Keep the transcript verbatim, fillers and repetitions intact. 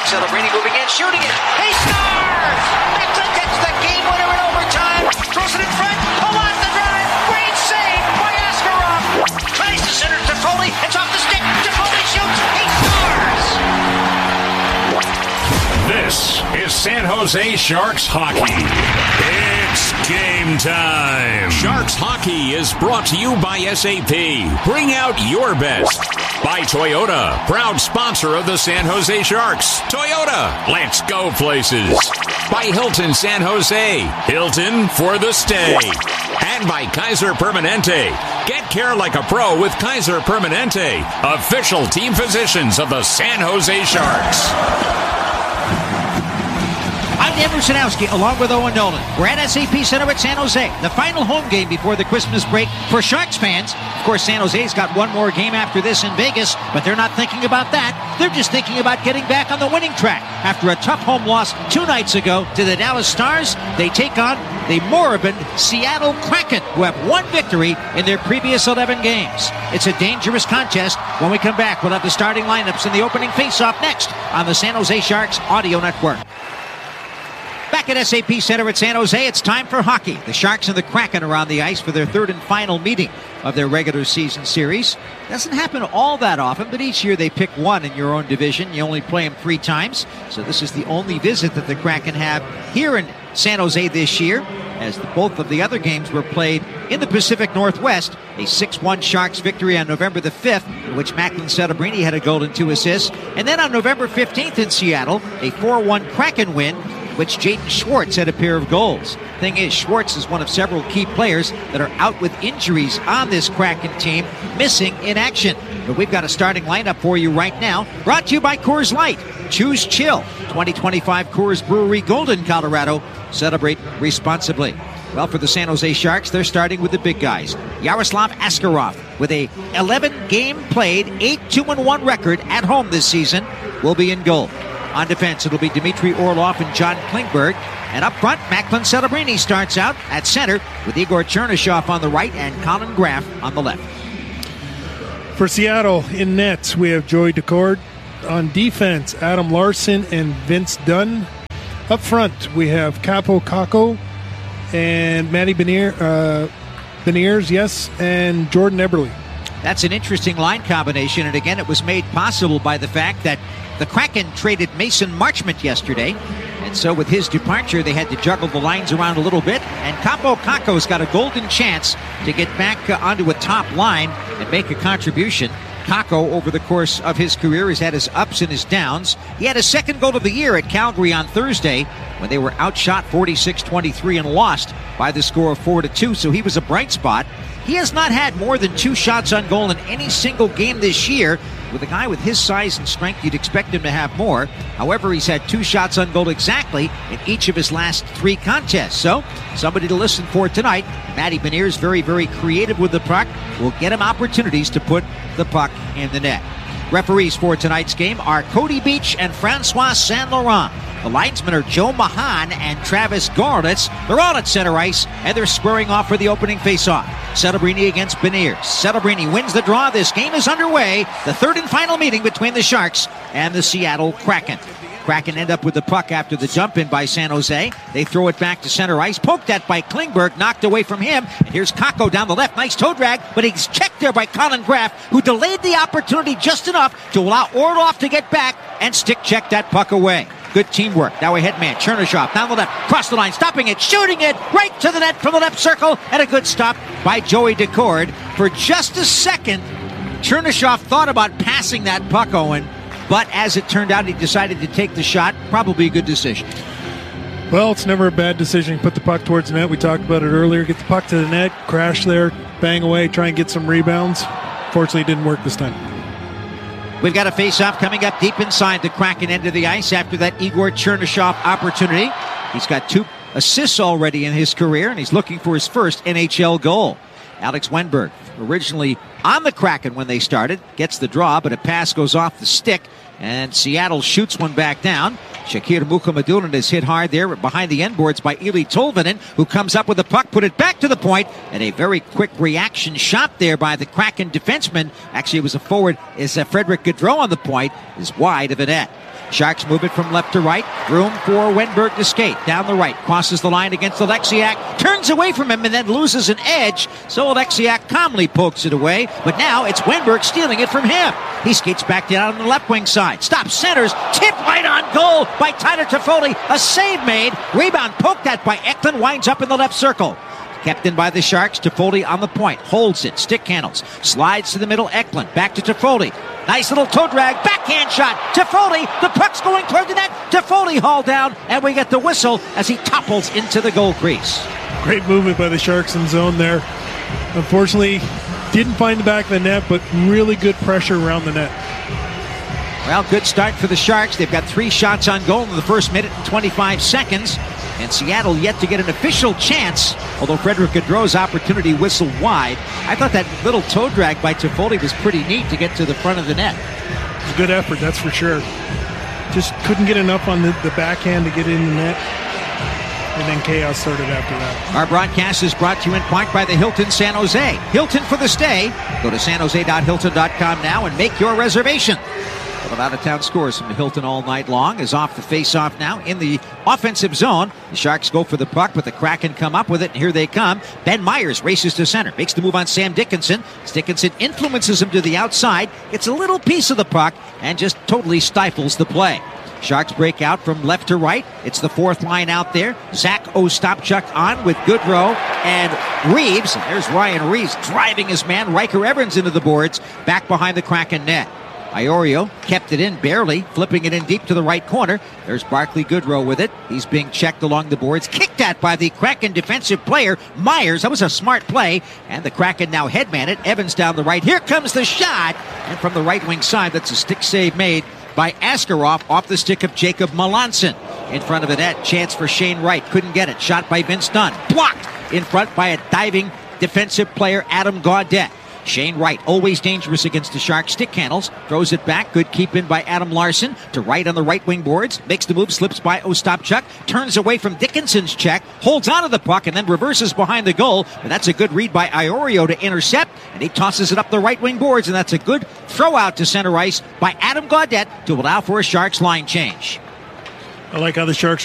Celebrini moving in, shooting it. He scores! Macklin gets the game winner in overtime. Throws it in front. Pull off the drive. Great save by Askarov. Tries to center to Foley. It's off the stick. Foley shoots. He scores! This is San Jose Sharks hockey. It's game time. Sharks hockey is brought to you by S A P. Bring out your best. By Toyota, proud sponsor of the San Jose Sharks. Toyota, let's go places. By Hilton San Jose, Hilton for the stay. And by Kaiser Permanente. Get care like a pro with Kaiser Permanente, official team physicians of the San Jose Sharks. I'm Dan Rusanowski, along with Owen Nolan. We're at S A P Center at San Jose, the final home game before the Christmas break for Sharks fans. Of course, San Jose's got one more game after this in Vegas, but they're not thinking about that. They're just thinking about getting back on the winning track. After a tough home loss two nights ago to the Dallas Stars, they take on the moribund Seattle Kraken, who have one victory in their previous eleven games. It's a dangerous contest. When we come back, we'll have the starting lineups in the opening face-off next on the San Jose Sharks Audio Network. Back at S A P Center at San Jose, it's time for hockey. The Sharks and the Kraken are on the ice for their third and final meeting of their regular season series. Doesn't happen all that often, but each year they pick one in your own division. You only play them three times, so this is the only visit that the Kraken have here in San Jose this year, as the, both of the other games were played in the Pacific Northwest. A six one Sharks victory on November the fifth, in which Macklin Celebrini had a goal and two assists. And then on November fifteenth in Seattle, a four one Kraken win, which Jaden Schwartz had a pair of goals. Thing is, Schwartz is one of several key players that are out with injuries on this Kraken team, missing in action. But we've got a starting lineup for you right now, brought to you by Coors Light. Choose chill. twenty twenty-five Coors Brewery, Golden, Colorado. Celebrate responsibly. Well, for the San Jose Sharks, they're starting with the big guys. Yaroslav Askarov, with a eleven game played, eight two one record at home this season, will be in goal. On defense, it'll be Dmitry Orlov and John Klingberg. And up front, Macklin Celebrini starts out at center with Igor Chernyshov on the right and Colin Graff on the left. For Seattle, in nets, we have Joey Decord. On defense, Adam Larson and Vince Dunn. Up front, we have Capo Caco and Matty Benier, uh, Beniers, yes, and Jordan Eberle. That's an interesting line combination, and again, it was made possible by the fact that the Kraken traded Mason Marchment yesterday, and so with his departure, they had to juggle the lines around a little bit, and Capo Caco's got a golden chance to get back uh, onto a top line and make a contribution. Caco, over the course of his career, has had his ups and his downs. He had his second goal of the year at Calgary on Thursday when they were outshot forty-six twenty-three and lost by the score of four to two, so he was a bright spot. He has not had more than two shots on goal in any single game this year. With a guy with his size and strength, you'd expect him to have more. However, he's had two shots on goal exactly in each of his last three contests. So, somebody to listen for tonight. Matty Beniers, very, very creative with the puck, will get him opportunities to put the puck in the net. Referees for tonight's game are Cody Beach and Francois Saint Laurent. The linesmen are Joe Mahan and Travis Gorlitz. They're all at center ice, and they're squaring off for the opening faceoff. Celebrini against Beniers. Celebrini wins the draw. This game is underway. The third and final meeting between the Sharks and the Seattle Kraken. Kraken end up with the puck after the dump in by San Jose. They throw it back to center ice. Poked at by Klingberg, knocked away from him. And here's Caco down the left. Nice toe drag, but he's checked there by Colin Graff, who delayed the opportunity just enough to allow Orlov to get back and stick check that puck away. Good teamwork. Now a head man, Chernyshov, down the left, cross the line, stopping it, shooting it right to the net from the left circle, and a good stop by Joey Decord. For just a second, Chernyshov thought about passing that puck, Owen, but as it turned out, he decided to take the shot. Probably a good decision. Well, it's never a bad decision. You put the puck towards the net. We talked about it earlier. Get the puck to the net, crash there, bang away, try and get some rebounds. Fortunately, it didn't work this time. We've got a face-off coming up deep inside the Kraken end of the ice after that Igor Chernyshov opportunity. He's got two assists already in his career, and he's looking for his first N H L goal. Alex Wenberg, originally on the Kraken when they started, gets the draw, but a pass goes off the stick, and Seattle shoots one back down. Shakir Mukhamadullin is hit hard there behind the end boards by Eli Tolvanen, who comes up with the puck, put it back to the point, and a very quick reaction shot there by the Kraken defenseman. Actually, it was a forward, is uh, Frederick Gaudreau on the point, is wide of the net. Sharks move it from left to right. Room for Wenberg to skate. Down the right. Crosses the line against Alexiak. Turns away from him and then loses an edge. So Alexiak calmly pokes it away. But now it's Wenberg stealing it from him. He skates back down on the left wing side. Stops, centers. Tip right on goal by Tyler Toffoli. A save made. Rebound poked at by Eklund. Winds up in the left circle. Kept in by the Sharks. Toffoli on the point. Holds it. Stick handles. Slides to the middle. Eklund. Back to Toffoli. Nice little toe drag. Backhand shot. Toffoli. The puck's going toward the net. Toffoli hauled down. And we get the whistle as he topples into the goal crease. Great movement by the Sharks in zone there. Unfortunately, didn't find the back of the net, but really good pressure around the net. Well, good start for the Sharks. They've got three shots on goal in the first minute and twenty-five seconds. And Seattle yet to get an official chance, although Frederick Gaudreau's opportunity whistled wide. I thought that little toe drag by Toffoli was pretty neat to get to the front of the net. It's a good effort, that's for sure. Just couldn't get enough on the, the backhand to get in the net. And then chaos started after that. Our broadcast is brought to you in part by the Hilton San Jose. Hilton for the stay. Go to san jose dot hilton dot com now and make your reservation. But out-of-town scores from the Hilton all night long is off the face-off now in the offensive zone. The Sharks go for the puck, but the Kraken come up with it, and here they come. Ben Myers races to center, makes the move on Sam Dickinson. Dickinson influences him to the outside, gets a little piece of the puck, and just totally stifles the play. Sharks break out from left to right. It's the fourth line out there. Zach Ostapchuk on with Gaudreau and Reeves. And there's Ryan Reeves driving his man, Riker Evans, into the boards, back behind the Kraken net. Iorio kept it in barely, flipping it in deep to the right corner. There's Barclay Goodrow with it. He's being checked along the boards. Kicked at by the Kraken defensive player, Myers. That was a smart play. And the Kraken now headman it. Evans down the right. Here comes the shot. And from the right wing side, that's a stick save made by Askarov off the stick of Jacob Melanson. In front of the net, chance for Shane Wright. Couldn't get it. Shot by Vince Dunn. Blocked in front by a diving defensive player, Adam Gaudette. Shane Wright, always dangerous against the Sharks. Stick handles, throws it back. Good keep in by Adam Larson to right on the right wing boards. Makes the move, slips by Ostapchuk. Turns away from Dickinson's check. Holds onto the puck and then reverses behind the goal. And that's a good read by Iorio to intercept. And he tosses it up the right wing boards. And that's a good throw out to center ice by Adam Gaudette to allow for a Sharks line change. I like how the Sharks